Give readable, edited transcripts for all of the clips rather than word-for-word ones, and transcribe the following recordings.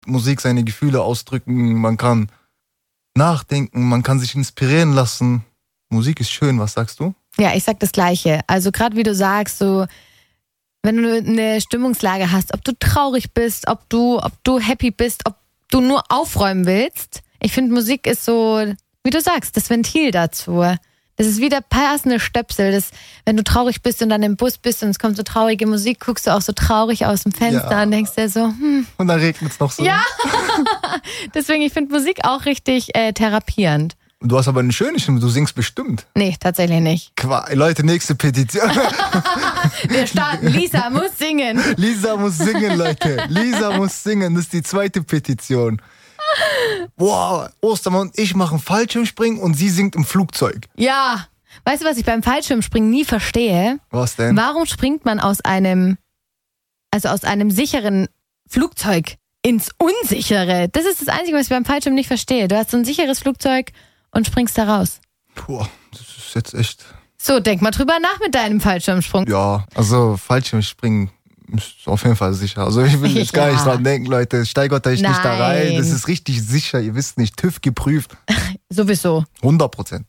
Musik seine Gefühle ausdrücken, man kann nachdenken, man kann sich inspirieren lassen. Musik ist schön, was sagst du? Ja, ich sag das Gleiche. Also gerade wie du sagst, so wenn du eine Stimmungslage hast, ob du traurig bist, ob du happy bist, ob du nur aufräumen willst. Ich finde, Musik ist so, wie du sagst, das Ventil dazu. Das ist wie der passende Stöpsel. Das, wenn du traurig bist und dann im Bus bist und es kommt so traurige Musik, guckst du auch so traurig aus dem Fenster und denkst dir so, Und dann regnet es noch so. Ja, deswegen, ich finde Musik auch richtig therapierend. Du hast aber eine schöne Stimme, du singst bestimmt. Nee, tatsächlich nicht. Leute, nächste Petition. Wir starten, Lisa muss singen. Lisa muss singen, Leute. Lisa muss singen, das ist die zweite Petition. Boah, Ostermann und ich machen Fallschirmspringen und sie singt im Flugzeug. Ja, weißt du, was ich beim Fallschirmspringen nie verstehe? Was denn? Warum springt man aus einem sicheren Flugzeug ins Unsichere? Das ist das Einzige, was ich beim Fallschirm nicht verstehe. Du hast so ein sicheres Flugzeug und springst da raus. Boah, das ist jetzt echt... So, denk mal drüber nach mit deinem Fallschirmsprung. Ja, also Fallschirmspringen ist auf jeden Fall sicher. Also ich will jetzt gar nicht dran denken, Leute. Steigert euch nicht da rein. Das ist richtig sicher. Ihr wisst nicht, TÜV geprüft. Sowieso. 100%.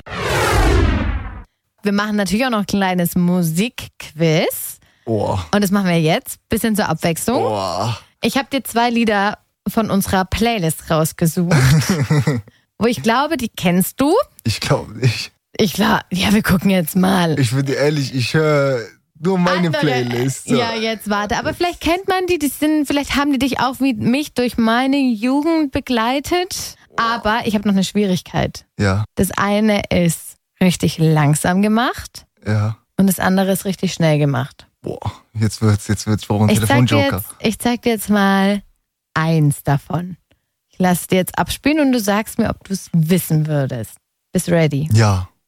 Wir machen natürlich auch noch ein kleines Musikquiz. Oh. Und das machen wir jetzt. Bisschen zur Abwechslung. Oh. Ich habe dir 2 Lieder von unserer Playlist rausgesucht. Wo ich glaube, die kennst du. Ich glaube nicht. Ja, wir gucken jetzt mal. Ich bin dir ehrlich, ich höre nur meine Playlist. So. Ja, jetzt warte. Aber vielleicht kennt man die, vielleicht haben die dich auch wie mich durch meine Jugend begleitet. Aber ich habe noch eine Schwierigkeit. Ja. Das eine ist richtig langsam gemacht. Ja. Und das andere ist richtig schnell gemacht. Boah, jetzt wird's, ich brauche einen Telefonjoker. Ich zeig dir jetzt mal eins davon. Ich lasse dir jetzt abspielen und du sagst mir, ob du es wissen würdest. Bist du ready? Ja.